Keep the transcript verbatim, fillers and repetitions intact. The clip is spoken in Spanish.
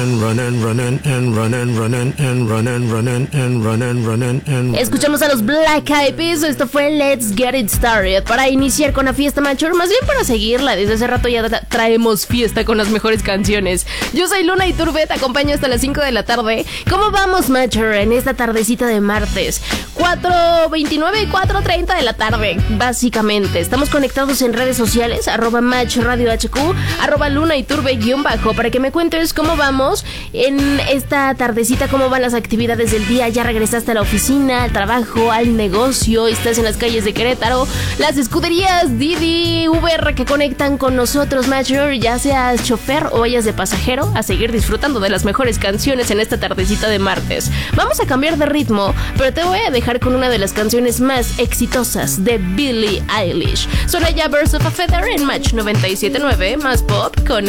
Escuchamos a los Black Eyed Peas. Esto fue Let's Get It Started. Para iniciar con la fiesta mayor, más bien para seguirla. Desde hace rato ya tra- traemos fiesta con las mejores canciones. Yo soy Luna Iturbe, te acompaño hasta las cinco de la tarde. ¿Cómo vamos, Matcher, en esta tardecita de martes? cuatro veintinueve y cuatro treinta de la tarde, básicamente. Estamos conectados en redes sociales, arroba Match Radio H Q, arroba Luna Iturbe guión bajo, para que me cuentes cómo vamos en esta tardecita, cómo van las actividades del día. Ya regresaste a la oficina, al trabajo, al negocio, estás en las calles de Querétaro, las escuderías Didi, Uber que conectan con nosotros, Matcher, ya seas chofer o vayas de pasajero, a seguir disfrutando de las mejores canciones en esta tardecita de martes. Vamos a cambiar de ritmo, pero te voy a dejar con una de las canciones más exitosas de Billie Eilish. Suena ya Birds of a Feather en Match noventa y siete punto nueve, más pop con